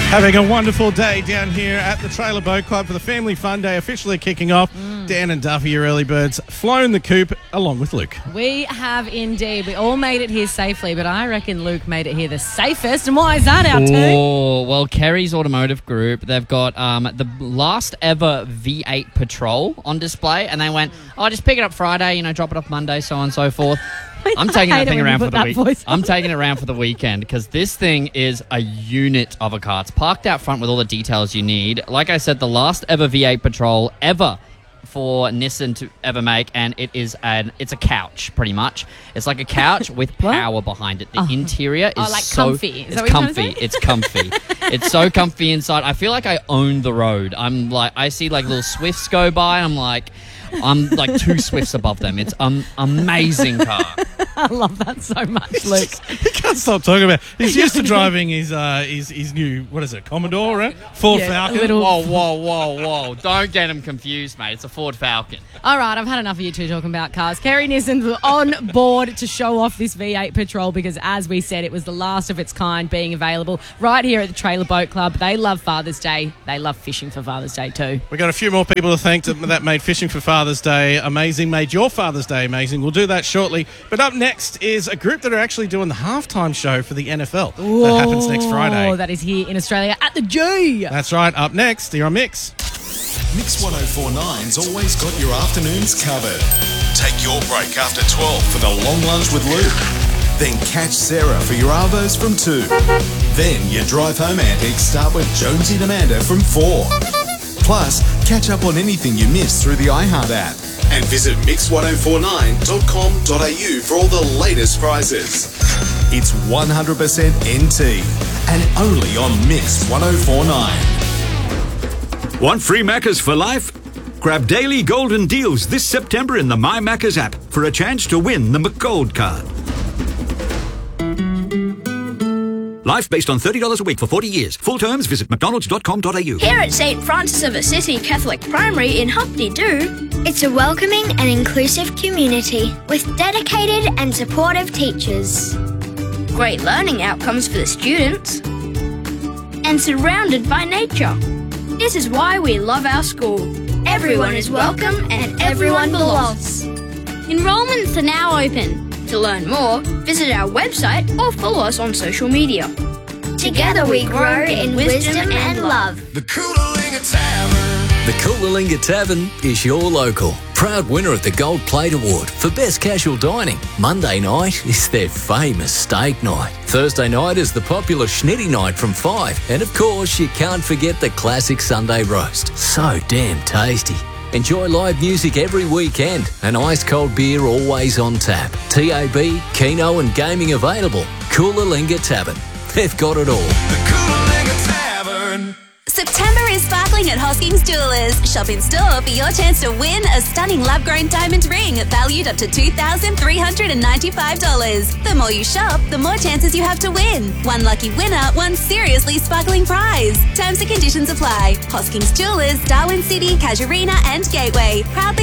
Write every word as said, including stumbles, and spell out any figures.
Having a wonderful day down here at the Trailer Boat Club for the Family Fun Day officially kicking off. Mm. Dan and Duffy, your early birds, flown the coop along with Luke. We have indeed. We all made it here safely, but I reckon Luke made it here the safest. And why is that, our two? Oh, well, Kerry's Automotive Group, they've got um, the last ever V eight Patrol on display, and they went, oh, just pick it up Friday, you know, drop it off Monday, so on and so forth. I'm taking that thing around for the week. I'm taking it around for the weekend because this thing is a unit of a car. It's parked out front with all the details you need. Like I said, the last ever V eight Patrol ever for Nissan to ever make, and it is an it's a couch pretty much. It's like a couch with power behind it. The oh. interior is oh, like so comfy. Is it's comfy. It's comfy. It's so comfy inside. I feel like I own the road. I'm like I see like little Swifts go by, and I'm like. I'm like two Swifts above them. It's an um, amazing car. I love that so much, Luke. He can't stop talking about it. He's used to driving his uh, his, his new, what is it, Commodore, right? Ford yeah, Falcon. Little... Whoa, whoa, whoa, whoa. Don't get him confused, mate. It's a Ford Falcon. All right, I've had enough of you two talking about cars. Kerry Nissan was on board to show off this V eight Patrol because, as we said, it was the last of its kind being available right here at the Trailer Boat Club. They love Father's Day. They love fishing for Father's Day too. We've got a few more people to thank to, that made fishing for Father's Day amazing, made your Father's Day amazing. We'll do that shortly. But up next is a group that are actually doing the halftime show for the N F L. Whoa, that happens next Friday. That is here in Australia at the G. That's right. Up next, you're on Mix. Mix one oh four point nine's always got your afternoons covered. Take your break after twelve for the long lunch with Luke. Then catch Sarah for your Arvos from two. Then your drive home antics start with Jonesy and Amanda from four. Plus, catch up on anything you missed through the iHeart app. And visit mix one oh four nine dot com dot a u for all the latest prizes. It's one hundred percent N T and only on Mix one oh four point nine. Want free Maccas for life? Grab daily golden deals this September in the My Maccas app for a chance to win the McGold card. Life based on thirty dollars a week for forty years. Full terms, visit mcdonalds dot com dot a u. Here at Saint Francis of Assisi Catholic Primary in Humpty Doo, it's a welcoming and inclusive community with dedicated and supportive teachers. Great learning outcomes for the students. And surrounded by nature. This is why we love our school. Everyone is welcome and everyone belongs. Enrollments are now open. To learn more, visit our website or follow us on social media. Together we grow in wisdom and love. The Coolalingga Tavern. The Coolalingga Tavern is your local. Proud winner of the Gold Plate Award for Best Casual Dining. Monday night is their famous steak night. Thursday night is the popular Schnitty night from five. And of course, you can't forget the classic Sunday roast. So damn tasty. Enjoy live music every weekend and ice-cold beer always on tap. T A B, Keno and gaming available. Coolalingga Tavern. They've got it all. The Coolalingga Tavern. September is sparkling at Hoskings Jewelers. Shop in store for your chance to win a stunning lab-grown diamond ring valued up to two thousand three hundred ninety-five dollars. The more you shop, the more chances you have to win. One lucky winner, one seriously sparkling prize. Terms and conditions apply. Hoskings Jewelers, Darwin City, Casuarina and Gateway. Proudly